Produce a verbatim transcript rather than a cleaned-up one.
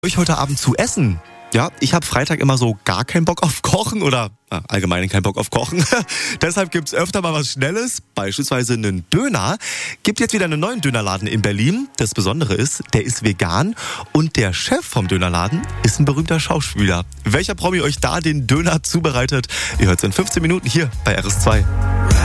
Euch heute Abend zu essen? Ja, ich habe Freitag immer so gar keinen Bock auf Kochen oder äh, allgemein keinen Bock auf Kochen. Deshalb gibt's öfter mal was Schnelles, beispielsweise einen Döner. Gibt jetzt wieder einen neuen Dönerladen in Berlin. Das Besondere ist, der ist vegan und der Chef vom Dönerladen ist ein berühmter Schauspieler. Welcher Promi euch da den Döner zubereitet? Ihr hört's in fünfzehn Minuten hier bei R S zwei.